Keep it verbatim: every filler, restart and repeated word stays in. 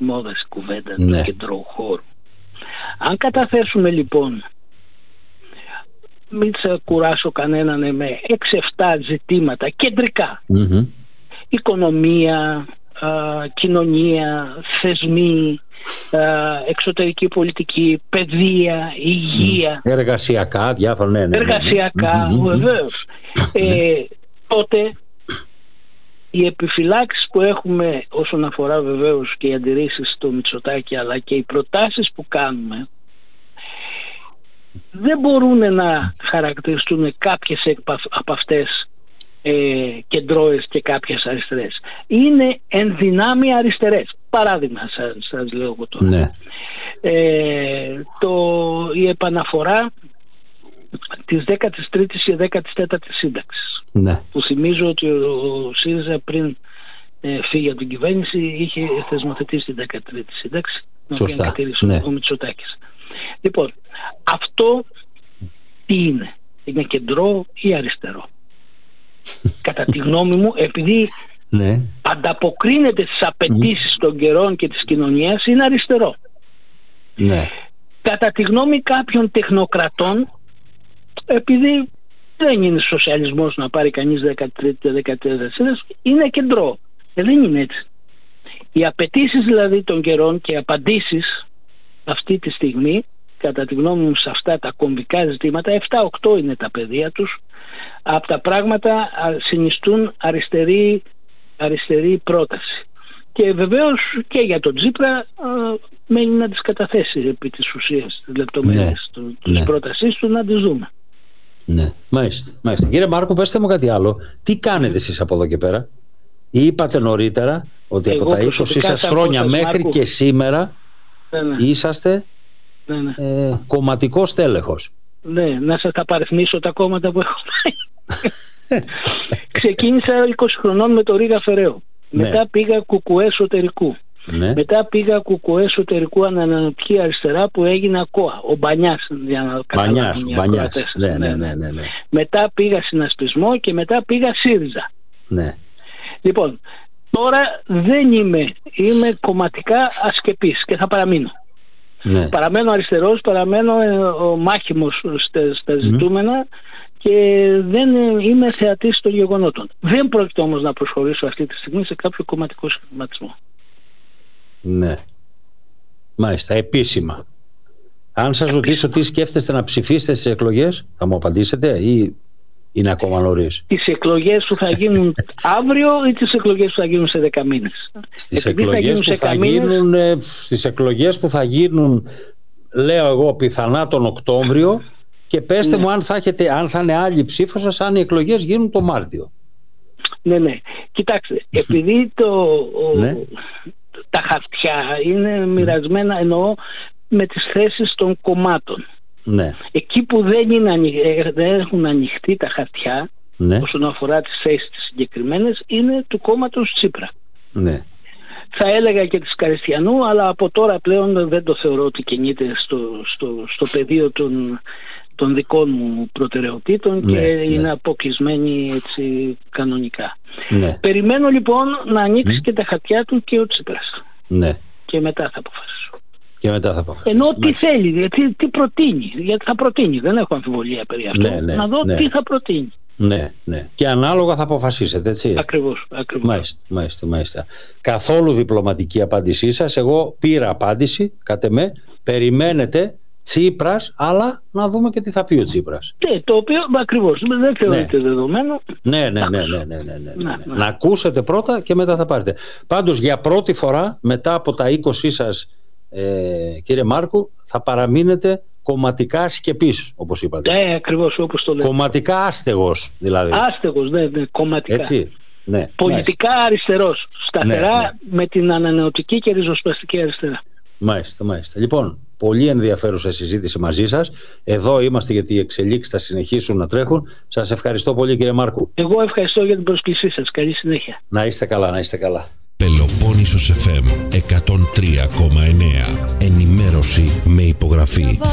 μόδας η κουβέντα ναι. του κεντροχώρου. Αν καταθέσουμε λοιπόν, μην κουράσω κανέναν, με έξι εφτά ζητήματα κεντρικά, mm-hmm. οικονομία, α, κοινωνία, θεσμοί, α, εξωτερική πολιτική, παιδεία, υγεία, mm. εργασιακά, διάφορα, ναι, ναι, εργασιακά, ναι, ναι. βεβαίως. ε, τότε οι επιφυλάξεις που έχουμε όσον αφορά βεβαίως και οι αντιρρήσεις στο Μητσοτάκη, αλλά και οι προτάσεις που κάνουμε, δεν μπορούν να χαρακτηριστούν κάποιες από αυτές ε, κεντρώες και κάποιες αριστερές. Είναι εν δυνάμει αριστερές. Παράδειγμα σας, σας λέω εγώ τώρα. Ναι. Ε, το, η επαναφορά της δέκατης τρίτης και δέκατης τέταρτης σύνταξης. Ναι. Που θυμίζω ότι ο ΣΥΡΙΖΑ πριν ε, φύγει από την κυβέρνηση είχε θεσμοθετήσει την δέκατη τρίτη σύνταξη, την οποία κατήρησε ναι. ο Μητσοτάκης. Λοιπόν, αυτό τι είναι? Είναι κεντρό ή αριστερό? Κατά τη γνώμη μου, επειδή ναι. ανταποκρίνεται στις απαιτήσεις των καιρών και της κοινωνίας, είναι αριστερό. Ναι. Κατά τη γνώμη κάποιων τεχνοκρατών, επειδή δεν είναι σοσιαλισμός να πάρει κανείς δέκατη τρίτη και δέκατη τέταρτη σύνταξη, είναι κεντρό. Ε, δεν είναι έτσι. Οι απαιτήσεις δηλαδή των καιρών και οι απαντήσεις αυτή τη στιγμή, κατά τη γνώμη μου, σε αυτά τα κομβικά ζητήματα, επτά οκτώ είναι τα πεδία τους, από τα πράγματα συνιστούν αριστερή, αριστερή πρόταση. Και βεβαίως και για τον Τσίπρα α, μένει να τις καταθέσει επί της ουσίας, τις λεπτομέρειες ναι. της ναι. πρότασής του, να τις δούμε. Ναι, μάλιστα, μάλιστα. Κύριε Μάρκο, πέστε μου κάτι άλλο. Τι κάνετε εσείς από εδώ και πέρα? Είπατε νωρίτερα ότι εγώ από τα είκοσι σας χρόνια μέχρι Μάρκο, και σήμερα ναι, ναι. είσαστε ναι, ναι. Ε, κομματικός τέλεχος. Ναι, να σας τα παριθμίσω τα κόμματα που έχω πάει. Ξεκίνησα είκοσι χρονών με το Ρίγα Φεραίου. Ναι. Μετά πήγα Κουκουέ εσωτερικού. Ναι. Μετά πήγα Κουκουέ εσωτερικού Ανανεωτική Αριστερά που έγινε ΚΟΑ. Ο Μπανιάς, για να Μπανιάς, Μπανιάς. Ναι, ναι, ναι, ναι, ναι. Μετά πήγα Συνασπισμό και μετά πήγα ΣΥΡΙΖΑ. Ναι. Λοιπόν, τώρα δεν είμαι, είμαι κομματικά ασκεπής και θα παραμείνω. Ναι. Παραμένω αριστερός, παραμένω ο μάχημος στα, στα ζητούμενα mm. και δεν είμαι θεατής των γεγονότων. Δεν πρόκειται όμως να προσχωρήσω αυτή τη στιγμή σε κάποιο κομματικό σχηματισμό. Ναι. Μάλιστα, επίσημα. Αν σας ρωτήσω τι σκέφτεστε να ψηφίσετε στις εκλογές, θα μου απαντήσετε ή είναι ακόμα νωρίς? Τις εκλογές που θα γίνουν αύριο ή τις εκλογές που θα γίνουν σε δέκα μήνες? Στις εκλογές, που θα γίνουν, στις εκλογές που θα γίνουν, λέω εγώ, πιθανά τον Οκτώβριο, και πέστε ναι. μου αν θα, έχετε, αν θα είναι άλλη ψήφο σας αν οι εκλογές γίνουν το Μάρτιο. Ναι, ναι. Κοιτάξτε, επειδή το, ο, ναι. τα χαρτιά είναι μοιρασμένα, εννοώ, με τις θέσεις των κομμάτων. Ναι. Εκεί που δεν, είναι, δεν έχουν ανοιχτεί τα χαρτιά, ναι. όσον αφορά τις θέσεις τις συγκεκριμένες, είναι του κόμματος Τσίπρα. Ναι. Θα έλεγα και της Καριστιανού, αλλά από τώρα πλέον δεν το θεωρώ ότι κινείται στο, στο, στο πεδίο των, των δικών μου προτεραιοτήτων και ναι, είναι ναι. αποκλεισμένη έτσι κανονικά. Ναι. Περιμένω λοιπόν να ανοίξει mm. και τα χαρτιά του και ο Τσίπρας. Ναι. Και μετά θα αποφασίσω. Και μετά θα αποφασίσω. Ενώ τι θέλει, τι, τι προτείνει, γιατί θα προτείνει, δεν έχω αμφιβολία περί αυτού. Ναι, ναι, να δω ναι. τι θα προτείνει. Ναι, ναι. Και ανάλογα θα αποφασίσετε, έτσι. Ακριβώς, ακριβώς. Μάλιστα, μάλιστα, μάλιστα. Καθόλου διπλωματική απάντησή σας. Εγώ πήρα απάντηση, κατ' εμέ. Περιμένετε Τσίπρας, αλλά να δούμε και τι θα πει ο Τσίπρας. Ναι, το οποίο ακριβώς δεν θεωρείται ναι. δεδομένο. Ναι, ναι, ναι, ναι, ναι, ναι, ναι, ναι. Να, ναι. να ακούσετε πρώτα και μετά θα πάρετε. Πάντως για πρώτη φορά μετά από τα είκοσι σας, ε, κύριε Μάρκου, θα παραμείνετε κομματικά σκεπής, όπως είπατε. Ναι, ακριβώς όπως το λέτε. Κομματικά άστεγος, δηλαδή. Άστεγος, ναι, ναι, κομματικά. Έτσι. Ναι, πολιτικά μάλιστα. Αριστερός. Σταθερά ναι, ναι. με την ανανεωτική και ριζοσπαστική αριστερά. Μάλιστα, μάλιστα. Λοιπόν, πολύ ενδιαφέρουσα συζήτηση μαζί σας. Εδώ είμαστε γιατί οι εξελίξεις θα συνεχίσουν να τρέχουν. Σας ευχαριστώ πολύ, κύριε Μάρκου. Εγώ ευχαριστώ για την πρόσκλησή σας. Καλή συνέχεια. Να είστε καλά, να είστε καλά. Πελοπόννησος εφ εμ εκατόν τρία κόμμα εννέα. Ενημέρωση με υπογραφή.